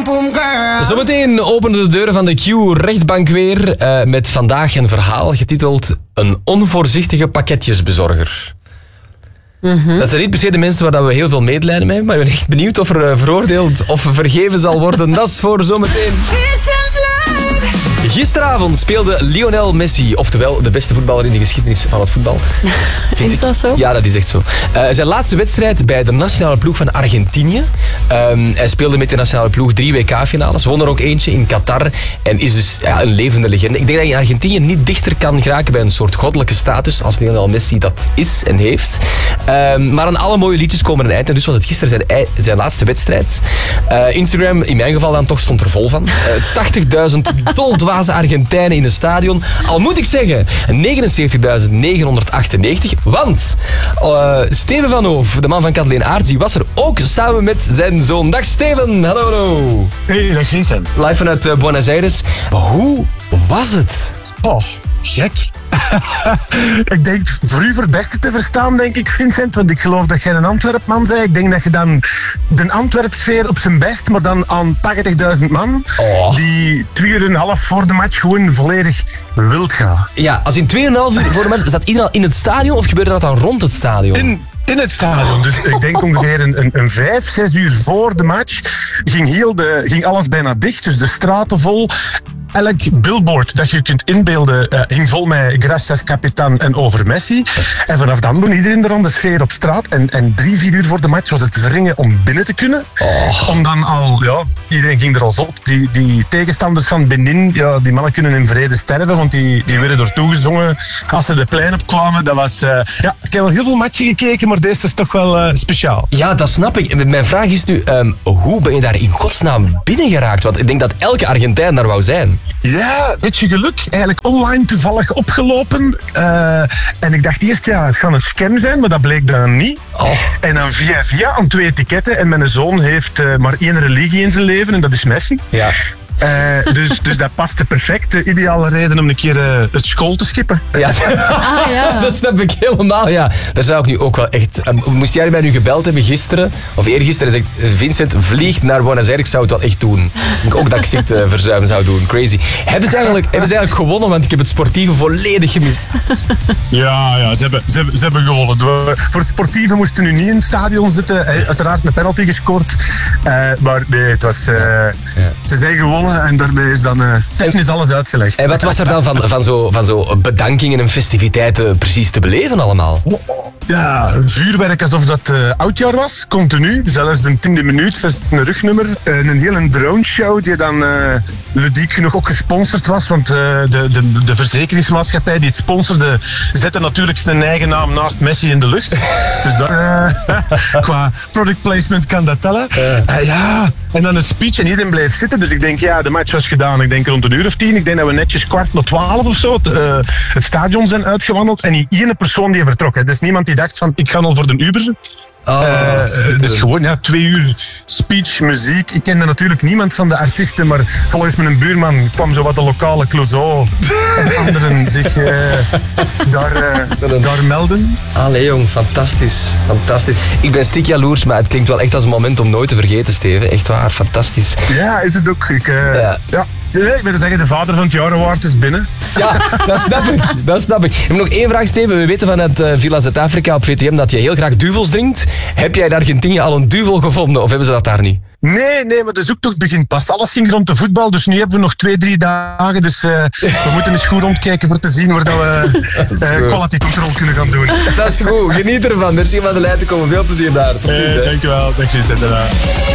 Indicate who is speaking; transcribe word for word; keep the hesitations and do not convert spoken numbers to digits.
Speaker 1: boom girl.
Speaker 2: Zometeen openen de deuren van de Q-rechtbank weer uh, met vandaag een verhaal getiteld Een onvoorzichtige pakketjesbezorger. Mm-hmm. Dat zijn niet per se de mensen waar we heel veel medelijden mee hebben, maar ik ben echt benieuwd of er uh, veroordeeld of vergeven zal worden. Dat is voor zometeen. Gisteravond speelde Lionel Messi, oftewel de beste voetballer in de geschiedenis van het voetbal.
Speaker 3: Is ik. dat zo?
Speaker 2: Ja, dat is echt zo. Uh, zijn laatste wedstrijd bij de nationale ploeg van Argentinië. Um, hij speelde met de nationale ploeg drie W K-finales, won er ook eentje in Qatar en is dus ja, een levende legende. Ik denk dat je in Argentinië niet dichter kan geraken bij een soort goddelijke status als Lionel Messi dat is en heeft. Um, maar aan alle mooie liedjes komen een eind en dus was het gisteren zijn, zijn laatste wedstrijd. Uh, Instagram, in mijn geval dan toch, stond er vol van. Uh, tachtigduizend doldwaze Argentijnen in het stadion. Al moet ik zeggen, negenenzeventigduizend negenhonderdachtennegentig. Want uh, Steven van Hoof, de man van Kathleen Aerts, die was er ook samen met zijn zoon. Dag Steven, hallo hallo.
Speaker 4: Hey, dag Vincent.
Speaker 2: Live vanuit uh, Buenos Aires. Maar hoe was het?
Speaker 4: Oh, gek. Ik denk, voor u verdachte te verstaan, denk ik, Vincent. Want ik geloof dat jij een Antwerpman zei. Ik denk dat je dan de Antwerpsfeer op zijn best, maar dan aan tachtigduizend man, oh. die twee uur en een half voor de match gewoon volledig wild gaan.
Speaker 2: Ja, als in twee uur en een half uur voor de match, zat iedereen al in het stadion of gebeurde dat dan rond het stadion?
Speaker 4: In, in het stadion. Dus ik denk ongeveer een, een, een vijf, zes uur voor de match ging, heel de, ging alles bijna dicht. Dus de straten vol. Elk billboard dat je kunt inbeelden uh, hing vol met Gracias Capitan en over Messi. En vanaf dan begon iedereen er aan de sfeer op straat. En, en drie, vier uur voor de match was het wringen om binnen te kunnen. Oh. Om dan al, ja, iedereen ging er al op. Die, die tegenstanders van Benin, ja, die mannen kunnen in vrede sterven, want die, die werden er toegezongen als ze de plein opkwamen. Dat was, uh, ja, ik heb wel heel veel matchen gekeken, maar deze is toch wel uh, speciaal.
Speaker 2: Ja, dat snap ik. Mijn vraag is nu, um, hoe ben je daar in godsnaam binnengeraakt? Want ik denk dat elke Argentijn daar wou zijn.
Speaker 4: Ja, beetje geluk. Eigenlijk online toevallig opgelopen. Uh, en ik dacht eerst, ja, het gaat een scam zijn, maar dat bleek dan niet. Oh. En dan via via aan twee etiketten. En mijn zoon heeft uh, maar één religie in zijn leven en dat is Messi.
Speaker 2: Ja.
Speaker 4: Uh, dus, dus dat paste perfect. De ideale reden om een keer uh, het school te skippen.
Speaker 2: Ja. Ah, ja. Dat snap ik helemaal, ja. Daar zou ik nu ook wel echt... Um, moest jij mij nu gebeld hebben gisteren, of eergisteren, en zegt Vincent, vlieg naar Buenos Aires, ik zou het wel echt doen. Ik denk ook dat ik zicht uh, verzuim zou doen. Crazy. Hebben ze, eigenlijk, hebben ze eigenlijk gewonnen, want ik heb het sportieve volledig gemist.
Speaker 4: Ja, ja ze, hebben, ze, hebben, ze hebben gewonnen. Voor het sportieve moesten nu niet in het stadion zitten. Uiteraard een penalty gescoord. Uh, maar nee, het was... Uh, ja. Ze zijn gewonnen. En daarmee is dan uh, technisch alles uitgelegd.
Speaker 2: En wat was er dan van, van, zo, van zo bedankingen en festiviteiten precies te beleven allemaal?
Speaker 4: Ja, vuurwerk alsof dat uh, oudjaar was, continu. Zelfs de tiende minuut, een rugnummer. Uh, een hele drone show die dan uh, ludiek genoeg ook gesponsord was. Want uh, de, de, de verzekeringsmaatschappij die het sponsorde, zette natuurlijk zijn eigen naam naast Messi in de lucht. Dus dat, uh, qua product placement kan dat tellen. Uh, ja, en dan een speech en iedereen bleef zitten. Dus ik denk, ja, de match was gedaan, ik denk rond een uur of tien. Ik denk dat we netjes kwart na twaalf of zo het, uh, het stadion zijn uitgewandeld. En die ene persoon die vertrok. Hè. Dus niemand die dacht van, ik ga al voor de Uber. Oh, uh, dus gewoon ja, twee uur speech, muziek. Ik kende natuurlijk niemand van de artiesten, maar volgens mijn buurman kwam zo wat de lokale Clouseau en anderen zich uh, daar, uh, daar melden.
Speaker 2: Allee jong, fantastisch, fantastisch. Ik ben stik jaloers, maar het klinkt wel echt als een moment om nooit te vergeten, Steven. Echt waar, fantastisch.
Speaker 4: Ja, is het ook. Ik, uh, ja. ja. Ik wil zeggen, de vader van het jaar award is binnen.
Speaker 2: Ja, dat snap ik. Dat snap ik. Ik heb nog één vraag, Steven. We weten vanuit uh, Villa Zuid-Afrika op V T M dat je heel graag duvels drinkt. Heb jij in Argentinië al een duvel gevonden of hebben ze dat daar niet?
Speaker 4: Nee, nee, maar de zoektocht begint pas. Alles ging rond de voetbal, dus nu hebben we nog twee, drie dagen. Dus uh, we moeten eens goed rondkijken voor te zien waar dat we uh, quality control kunnen gaan doen.
Speaker 2: Dat is goed. Geniet ervan. Merci van de lijn te komen. Veel plezier daar.
Speaker 4: Tot ziens. Hey, dankjewel. Dag Vincent.